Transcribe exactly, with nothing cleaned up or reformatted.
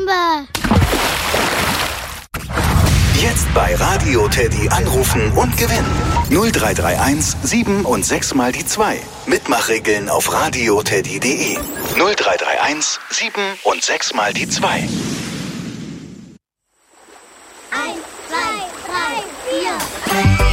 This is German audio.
Bombe! Jetzt bei Radio Teddy anrufen und gewinnen. null drei drei eins sieben und sechs mal die zwei. Mitmachregeln auf radioteddy punkt de. null drei drei eins sieben und sechs mal die zwei. Eins, zwei, drei, vier.